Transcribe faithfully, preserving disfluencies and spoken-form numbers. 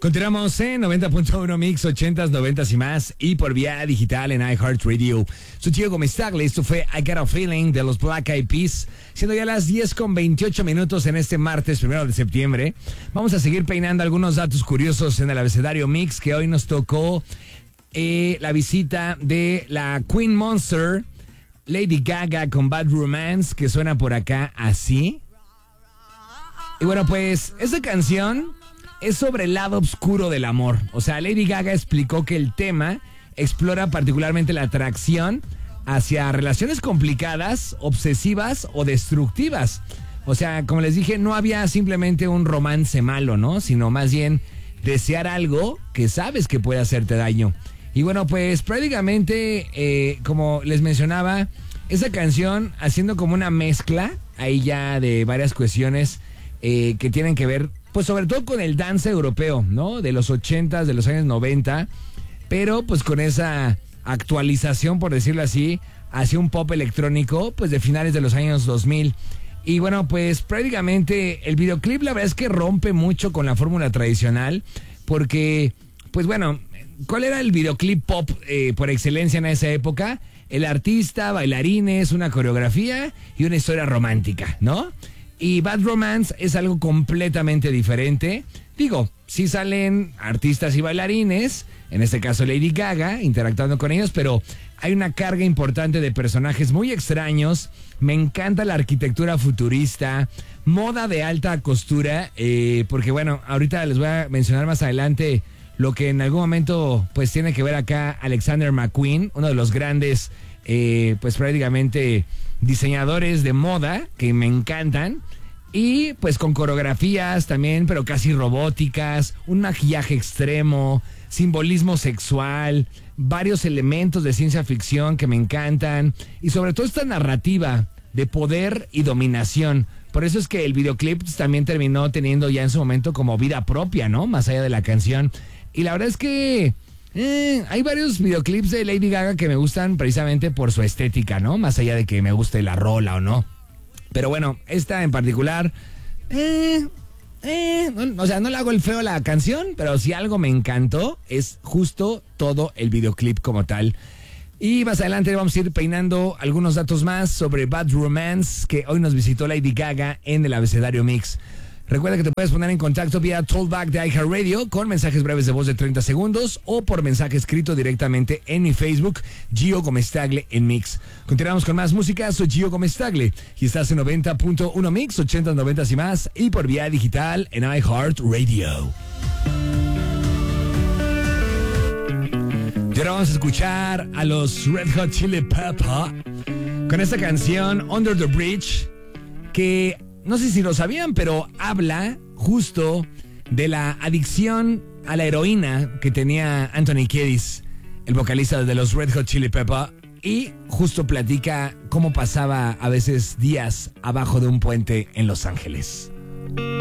Continuamos en noventa punto uno Mix, ochentas, noventas y más, y por vía digital en iHeartRadio. Soy Gio Gomestagle, esto fue I Got a Feeling de los Black Eyed Peas, siendo ya las diez con veintiocho minutos en este martes primero de septiembre. Vamos a seguir peinando algunos datos curiosos en el abecedario Mix, que hoy nos tocó eh, la visita de la Queen Monster, Lady Gaga con Bad Romance, que suena por acá así. Y bueno, pues esta canción es sobre el lado oscuro del amor. O sea, Lady Gaga explicó que el tema explora particularmente la atracción hacia relaciones complicadas, obsesivas o destructivas. O sea, como les dije, no había simplemente un romance malo, ¿no? Sino más bien desear algo que sabes que puede hacerte daño. Y bueno, pues prácticamente, eh, como les mencionaba, esa canción haciendo como una mezcla ahí ya de varias cuestiones eh, que tienen que ver, pues sobre todo con el dance europeo, ¿no? De los ochentas, de los años noventa, pero pues con esa actualización, por decirlo así, hacia un pop electrónico, pues de finales de los años dos mil. Y bueno, pues prácticamente el videoclip la verdad es que rompe mucho con la fórmula tradicional, porque, pues bueno, ¿cuál era el videoclip pop eh, por excelencia en esa época? El artista, bailarines, una coreografía y una historia romántica, ¿no? Y Bad Romance es algo completamente diferente. Digo, sí salen artistas y bailarines, en este caso Lady Gaga, interactuando con ellos, pero hay una carga importante de personajes muy extraños. Me encanta la arquitectura futurista, moda de alta costura, eh, porque bueno, ahorita les voy a mencionar más adelante lo que en algún momento pues tiene que ver acá Alexander McQueen, uno de los grandes, eh, pues prácticamente diseñadores de moda que me encantan. Y pues con coreografías también, pero casi robóticas, un maquillaje extremo, simbolismo sexual, varios elementos de ciencia ficción que me encantan. Y sobre todo esta narrativa de poder y dominación. Por eso es que el videoclip también terminó teniendo ya en su momento como vida propia, ¿no? Más allá de la canción. Y la verdad es que eh, hay varios videoclips de Lady Gaga que me gustan precisamente por su estética, ¿no? Más allá de que me guste la rola o no. Pero bueno, esta en particular, eh, eh, no, o sea, no le hago el feo a la canción, pero si algo me encantó es justo todo el videoclip como tal. Y más adelante vamos a ir peinando algunos datos más sobre Bad Romance, que hoy nos visitó Lady Gaga en el abecedario Mix. Recuerda que te puedes poner en contacto vía Tollback de iHeartRadio con mensajes breves de voz de treinta segundos o por mensaje escrito directamente en mi Facebook, Gio Gomestagle en Mix. Continuamos con más música, soy Gio Gomestagle y estás en noventa punto uno Mix, ochentas, noventas y más, y por vía digital en iHeartRadio. Y ahora vamos a escuchar a los Red Hot Chili Peppers con esta canción Under the Bridge, que no sé si lo sabían, pero habla justo de la adicción a la heroína que tenía Anthony Kiedis, el vocalista de los Red Hot Chili Peppers, y justo platica cómo pasaba a veces días abajo de un puente en Los Ángeles.